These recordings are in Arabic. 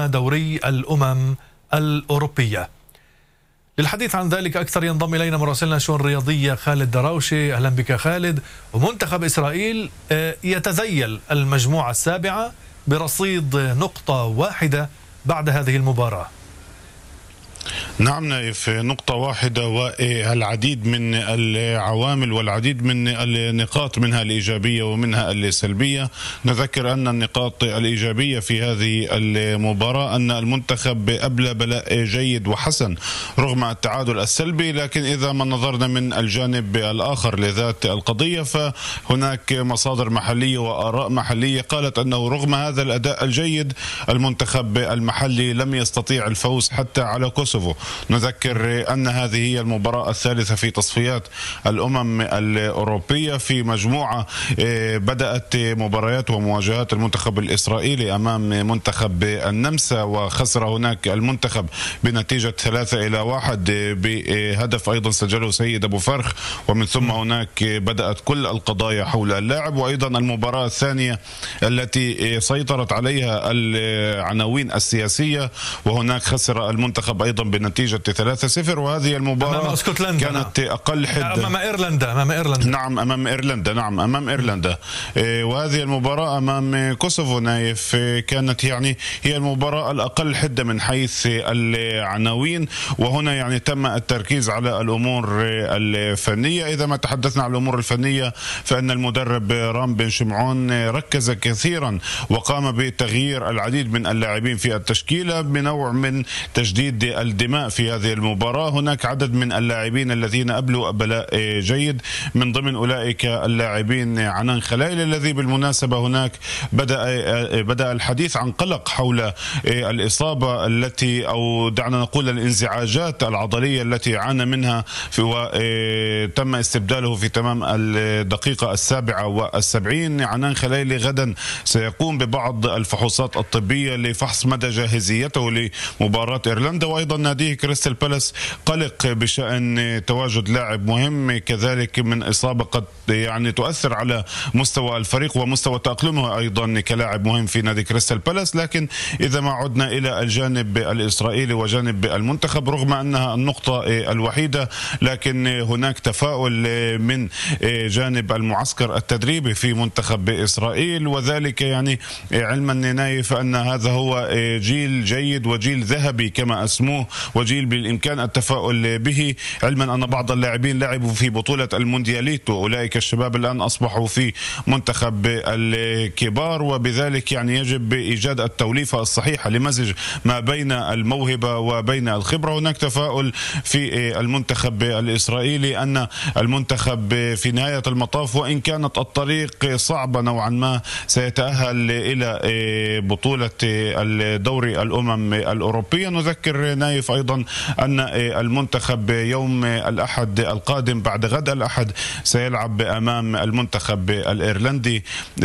دوري الأمم الأوروبية. للحديث عن ذلك أكثر ينضم إلينا مراسلنا الشؤون الرياضية خالد دراوشي. أهلا بك خالد. ومنتخب إسرائيل يتزيل المجموعة السابعة برصيد نقطة واحدة بعد هذه المباراة. نعم نايف، نقطة واحدة والعديد من العوامل والعديد من النقاط، منها الإيجابية ومنها السلبية. نذكر أن النقاط الإيجابية في هذه المباراة أن المنتخب أبلى بلاء جيد وحسن رغم التعادل السلبي، لكن إذا ما نظرنا من الجانب الآخر لذات القضية فهناك مصادر محلية وآراء محلية قالت أنه رغم هذا الأداء الجيد المنتخب المحلي لم يستطيع الفوز حتى على كوسوفو. نذكر أن هذه هي المباراة الثالثة في تصفيات الأمم الأوروبية في مجموعة بدأت مباريات ومواجهات المنتخب الإسرائيلي أمام منتخب النمسا، وخسر هناك المنتخب بنتيجة 3-1 بهدف أيضا سجله سيد أبو فرخ. ومن ثم هناك بدأت كل القضايا حول اللاعب. وأيضا المباراة الثانية التي سيطرت عليها العناوين السياسية، وهناك خسر المنتخب أيضا بنتيجة 3-0. وهذه المباراة كانت أقل حدة أمام إيرلندا. نعم أمام إيرلندا. أمام إيرلندا. وهذه المباراة أمام كوسوفو نايف كانت يعني هي المباراة الأقل حدة من حيث العناوين. وهنا يعني تم التركيز على الأمور الفنية. إذا ما تحدثنا عن الأمور الفنية فإن المدرب رام بن شمعون ركز كثيرا وقام بتغيير العديد من اللاعبين في التشكيلة بنوع من تجديد الدماء في هذه المباراة. هناك عدد من اللاعبين الذين أبلوا بلاء جيد، من ضمن أولئك اللاعبين عنان خلايل الذي بالمناسبة هناك بدأ الحديث عن قلق حول الإصابة التي أو دعنا نقول الانزعاجات العضلية التي عانى منها وتم استبداله في تمام الدقيقة 77. عنان خلايل غدا سيقوم ببعض الفحوصات الطبية لفحص مدى جاهزيته لمباراة إيرلندا. وأيضا ناديه كريستال بالاس قلق بشأن تواجد لاعب مهم كذلك من إصابة قد يعني تؤثر على مستوى الفريق ومستوى تأقلمه أيضا كلاعب مهم في نادي كريستال بالاس. لكن إذا ما عدنا إلى الجانب الإسرائيلي وجانب المنتخب رغم أنها النقطة الوحيدة، لكن هناك تفاؤل من جانب المعسكر التدريبي في منتخب إسرائيل، وذلك يعني علما نايف أن هذا هو جيل جيد وجيل ذهبي كما اسموه، وجيل بالإمكان التفاؤل به، علما أن بعض اللاعبين لعبوا في بطولة الموندياليت وأولئك الشباب الآن أصبحوا في منتخب الكبار. وبذلك يعني يجب إيجاد التوليفة الصحيحة لمزج ما بين الموهبة وبين الخبرة. هناك تفاؤل في المنتخب الإسرائيلي أن المنتخب في نهاية المطاف وإن كانت الطريق صعبة نوعا ما سيتأهل إلى بطولة الدوري الأمم الأوروبية. نذكر نايف أيضا أن المنتخب يوم الأحد القادم بعد غد الأحد سيلعب أمام المنتخب الإيرلندي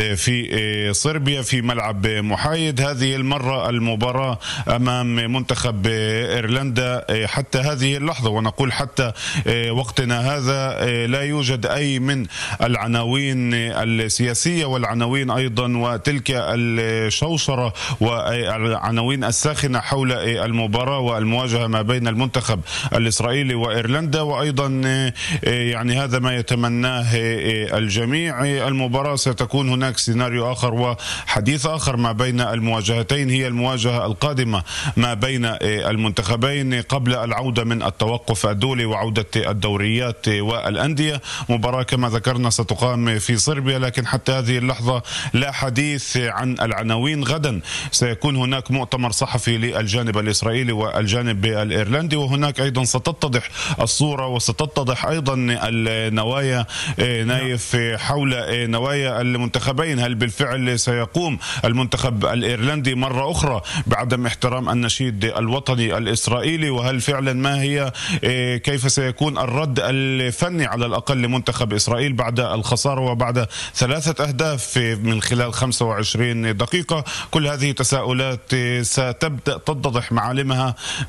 في صربيا في ملعب محايد. هذه المرة المباراة أمام منتخب إيرلندا حتى هذه اللحظة، ونقول حتى وقتنا هذا، لا يوجد أي من العناوين السياسية والعناوين أيضا وتلك الشوشرة والعناوين الساخنة حول المباراة والمواجهة ما بين المنتخب الإسرائيلي وإيرلندا. وأيضا يعني هذا ما يتمناه الجميع. المباراة ستكون هناك سيناريو آخر وحديث آخر ما بين المواجهتين، هي المواجهة القادمة ما بين المنتخبين قبل العودة من التوقف الدولي وعودة الدوريات والأندية. مباراة كما ذكرنا ستقام في صربيا، لكن حتى هذه اللحظة لا حديث عن العناوين. غدا سيكون هناك مؤتمر صحفي للجانب الإسرائيلي والجانب الإيرلندي، وهناك أيضا ستتضح الصورة وستتضح أيضا النوايا نايف حول نوايا المنتخبين. هل بالفعل سيقوم المنتخب الإيرلندي مرة أخرى بعدم احترام النشيد الوطني الإسرائيلي؟ وهل فعلا ما هي كيف سيكون الرد الفني على الأقل لمنتخب إسرائيل بعد الخسارة وبعد 3 أهداف من خلال 25 دقيقة؟ كل هذه تساؤلات ستبدأ تتضح معالمها من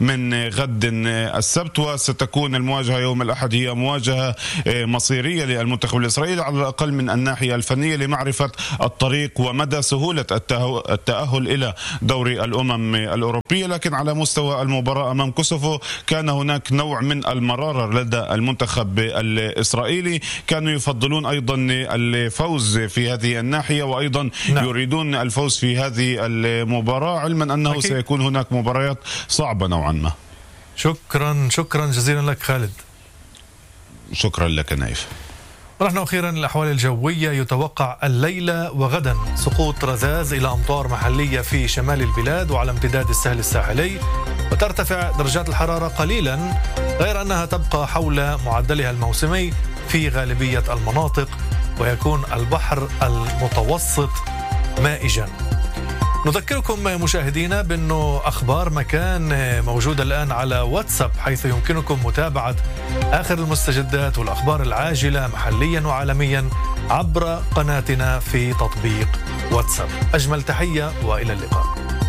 غد السبت، وستكون المواجهة يوم الأحد هي مواجهة مصيرية للمنتخب الإسرائيلي على الأقل من الناحية الفنية لمعرفة الطريق ومدى سهولة التأهل إلى دوري الأمم الأوروبية. لكن على مستوى المباراة أمام كوسوفو كان هناك نوع من المرارة لدى المنتخب الإسرائيلي، كانوا يفضلون أيضا الفوز في هذه الناحية وأيضا يريدون الفوز في هذه المباراة، علما أنه سيكون هناك مباريات صعبة نوعا ما. شكرا جزيلا لك خالد. شكرا لك نايف. نحن أخيرا الأحوال الجوية، يتوقع الليلة وغدا سقوط رذاذ إلى أمطار محلية في شمال البلاد وعلى امتداد الساحل الساحلي، وترتفع درجات الحرارة قليلا، غير أنها تبقى حول معدلها الموسمي في غالبية المناطق، ويكون البحر المتوسط مائجا. نذكركم مشاهدينا بأنه أخبار مكان موجودة الآن على واتساب، حيث يمكنكم متابعة آخر المستجدات والأخبار العاجلة محليا وعالميا عبر قناتنا في تطبيق واتساب. أجمل تحية وإلى اللقاء.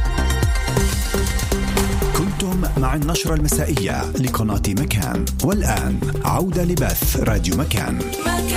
كنتم مع النشرة المسائية لقناة مكان، والآن عودة لبث راديو مكان.